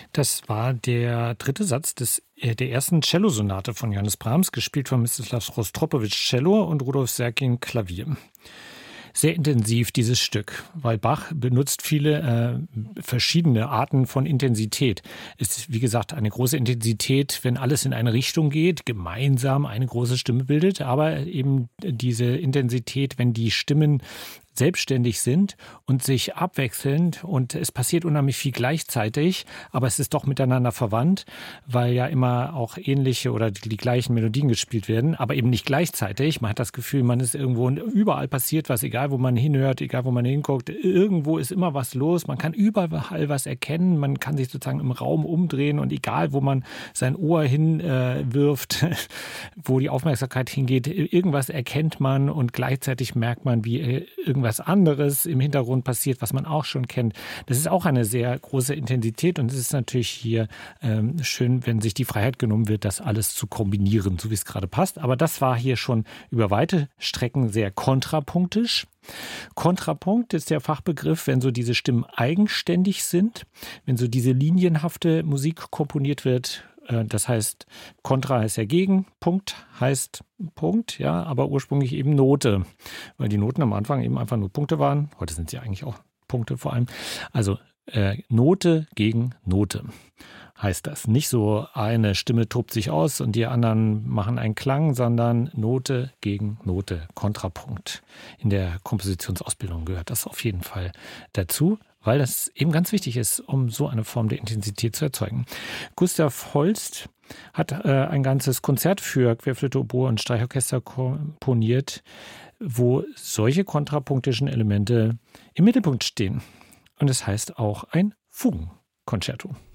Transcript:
Das war der dritte Satz der ersten Cellosonate von Johannes Brahms, gespielt von Mstislav Rostropowitsch Cello und Rudolf Serkin Klavier. Sehr intensiv dieses Stück, weil Bach benutzt viele verschiedene Arten von Intensität. Es ist, wie gesagt, eine große Intensität, wenn alles in eine Richtung geht, gemeinsam eine große Stimme bildet, aber eben diese Intensität, wenn die Stimmen selbstständig sind und sich abwechseln und es passiert unheimlich viel gleichzeitig, aber es ist doch miteinander verwandt, weil ja immer auch ähnliche oder die gleichen Melodien gespielt werden, aber eben nicht gleichzeitig. Man hat das Gefühl, man ist irgendwo und überall passiert was, egal wo man hinhört, egal wo man hinguckt, irgendwo ist immer was los, man kann überall was erkennen, man kann sich sozusagen im Raum umdrehen und egal wo man sein Ohr hinwirft, wo die Aufmerksamkeit hingeht, irgendwas erkennt man und gleichzeitig merkt man, wie irgendwas anderes im Hintergrund passiert, was man auch schon kennt. Das ist auch eine sehr große Intensität und es ist natürlich hier schön, wenn sich die Freiheit genommen wird, das alles zu kombinieren, so wie es gerade passt. Aber das war hier schon über weite Strecken sehr kontrapunktisch. Kontrapunkt ist der Fachbegriff, wenn so diese Stimmen eigenständig sind, wenn so diese linienhafte Musik komponiert wird. Das heißt, Kontra heißt ja gegen, Punkt heißt Punkt, ja, aber ursprünglich eben Note, weil die Noten am Anfang eben einfach nur Punkte waren. Heute sind sie eigentlich auch Punkte vor allem. Also Note gegen Note heißt das. Nicht so eine Stimme tobt sich aus und die anderen machen einen Klang, sondern Note gegen Note, Kontrapunkt. In der Kompositionsausbildung gehört das auf jeden Fall dazu, weil das eben ganz wichtig ist, um so eine Form der Intensität zu erzeugen. Gustav Holst hat ein ganzes Konzert für Querflöte, Oboe und Streichorchester komponiert, wo solche kontrapunktischen Elemente im Mittelpunkt stehen. Und es heißt auch ein Fugenkonzerto.